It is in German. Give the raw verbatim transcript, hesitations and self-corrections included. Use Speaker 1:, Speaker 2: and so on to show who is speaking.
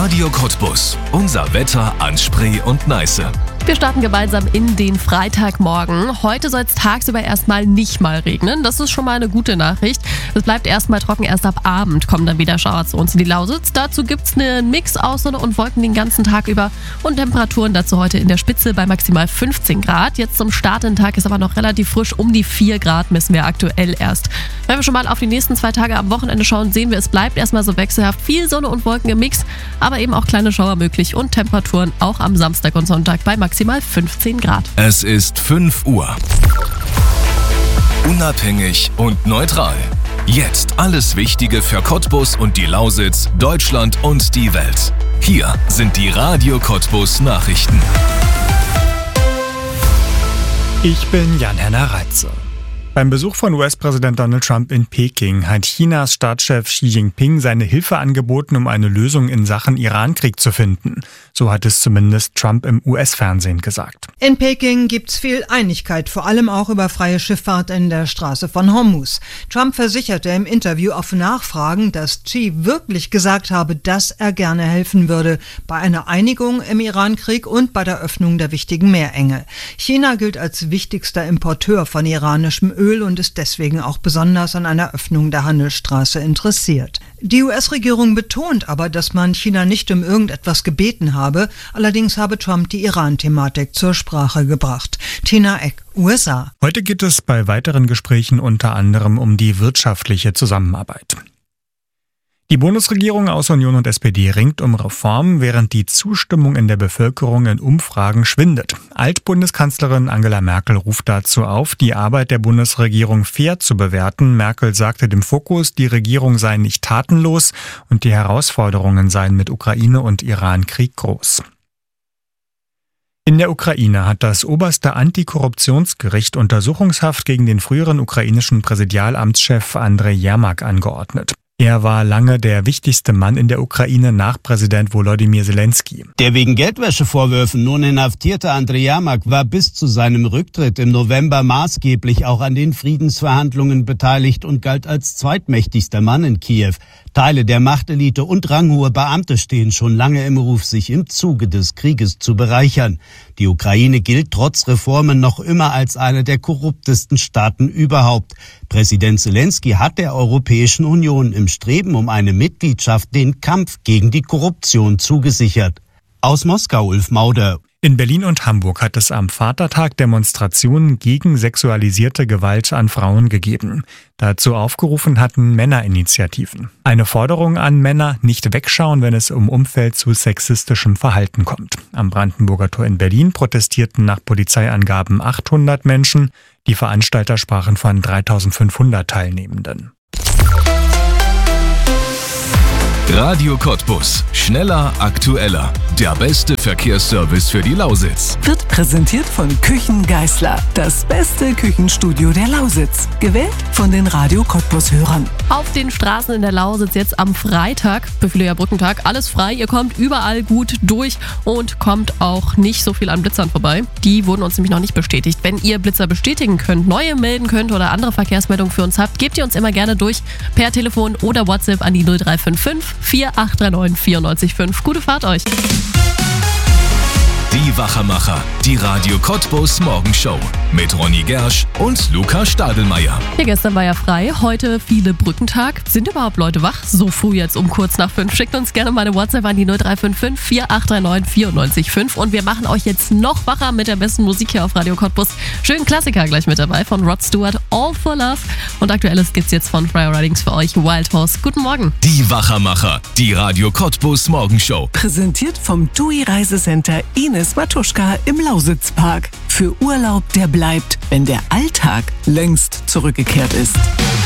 Speaker 1: Radio Cottbus. Unser Wetter an Spree und Neiße.
Speaker 2: Wir starten gemeinsam in den Freitagmorgen. Heute soll es tagsüber erstmal nicht mal regnen. Das ist schon mal eine gute Nachricht. Es bleibt erstmal trocken. Erst ab Abend kommen dann wieder Schauer zu uns in die Lausitz. Dazu gibt es einen Mix aus Sonne und Wolken den ganzen Tag über. Und Temperaturen dazu heute in der Spitze bei maximal fünfzehn Grad. Jetzt zum Start in den Tag ist aber noch relativ frisch. Um die vier Grad messen wir aktuell erst. Wenn wir schon mal auf die nächsten zwei Tage am Wochenende schauen, sehen wir, es bleibt erstmal so wechselhaft. Viel Sonne und Wolken im Mix, aber eben auch kleine Schauer möglich. Und Temperaturen auch am Samstag und Sonntag bei maximal fünfzehn Grad.
Speaker 1: Es ist fünf Uhr. Unabhängig und neutral. Jetzt alles Wichtige für Cottbus und die Lausitz, Deutschland und die Welt. Hier sind die Radio Cottbus Nachrichten.
Speaker 3: Ich bin Jan-Henner Reitze. Beim Besuch von U S-Präsident Donald Trump in Peking hat Chinas Staatschef Xi Jinping seine Hilfe angeboten, um eine Lösung in Sachen Irankrieg zu finden. So hat es zumindest Trump im U S-Fernsehen gesagt.
Speaker 4: In Peking gibt's viel Einigkeit, vor allem auch über freie Schifffahrt in der Straße von Hormuz. Trump versicherte im Interview auf Nachfragen, dass Xi wirklich gesagt habe, dass er gerne helfen würde bei einer Einigung im Irankrieg und bei der Öffnung der wichtigen Meerenge. China gilt als wichtigster Importeur von iranischem Öl und ist deswegen auch besonders an einer Öffnung der Handelsstraße interessiert. Die U S-Regierung betont aber, dass man China nicht um irgendetwas gebeten habe. Allerdings habe Trump die Iran-Thematik zur Sprache gebracht. Tina Eck, U S A.
Speaker 3: Heute geht es bei weiteren Gesprächen unter anderem um die wirtschaftliche Zusammenarbeit. Die Bundesregierung aus Union und S P D ringt um Reformen, während die Zustimmung in der Bevölkerung in Umfragen schwindet. Altbundeskanzlerin Angela Merkel ruft dazu auf, die Arbeit der Bundesregierung fair zu bewerten. Merkel sagte dem Fokus, die Regierung sei nicht tatenlos und die Herausforderungen seien mit Ukraine und Iran-Krieg groß. In der Ukraine hat das oberste Antikorruptionsgericht Untersuchungshaft gegen den früheren ukrainischen Präsidialamtschef Andrei Jermak angeordnet. Er war lange der wichtigste Mann in der Ukraine nach Präsident Volodymyr Zelensky.
Speaker 5: Der wegen Geldwäschevorwürfen nun inhaftierte Andrei Jermak war bis zu seinem Rücktritt im November maßgeblich auch an den Friedensverhandlungen beteiligt und galt als zweitmächtigster Mann in Kiew. Teile der Machtelite und ranghohe Beamte stehen schon lange im Ruf, sich im Zuge des Krieges zu bereichern. Die Ukraine gilt trotz Reformen noch immer als einer der korruptesten Staaten überhaupt. Präsident Zelensky hat der Europäischen Union im Streben um eine Mitgliedschaft den Kampf gegen die Korruption zugesichert. Aus Moskau, Ulf Mauder.
Speaker 3: In Berlin und Hamburg hat es am Vatertag Demonstrationen gegen sexualisierte Gewalt an Frauen gegeben. Dazu aufgerufen hatten Männerinitiativen. Eine Forderung an Männer, nicht wegschauen, wenn es um Umfeld zu sexistischem Verhalten kommt. Am Brandenburger Tor in Berlin protestierten nach Polizeiangaben achthundert Menschen. Die Veranstalter sprachen von dreitausendfünfhundert Teilnehmenden.
Speaker 1: Radio Cottbus. Schneller, aktueller. Der beste Verkehrsservice für die Lausitz.
Speaker 6: Wird präsentiert von Küchen Geisler. Das beste Küchenstudio der Lausitz. Gewählt von den Radio Cottbus-Hörern.
Speaker 2: Auf den Straßen in der Lausitz jetzt am Freitag, Befühliger Brückentag, alles frei. Ihr kommt überall gut durch und kommt auch nicht so viel an Blitzern vorbei. Die wurden uns nämlich noch nicht bestätigt. Wenn ihr Blitzer bestätigen könnt, neue melden könnt oder andere Verkehrsmeldungen für uns habt, gebt ihr uns immer gerne durch per Telefon oder WhatsApp an die null drei fünf fünf vier acht drei neun vier neun fünf. Gute Fahrt euch!
Speaker 1: Die Wachermacher, die Radio Cottbus Morgenshow mit Ronny Gersch und Luca Stadelmeier.
Speaker 2: Ja, gestern war ja frei, heute viele Brückentag. Sind überhaupt Leute wach? So früh jetzt um kurz nach fünf. Schickt uns gerne mal eine WhatsApp an die null drei fünf fünf vier acht drei neun vier neun fünf und wir machen euch jetzt noch wacher mit der besten Musik hier auf Radio Cottbus. Schönen Klassiker gleich mit dabei von Rod Stewart, All for Love. Und Aktuelles gibt's jetzt von Fryer Ridings für euch, Wild Horse. Guten Morgen.
Speaker 1: Die Wachermacher, die Radio Cottbus Morgenshow.
Speaker 6: Präsentiert vom T U I Reisecenter Ines Matuschka im Lausitzpark. Für Urlaub, der bleibt, wenn der Alltag längst zurückgekehrt ist.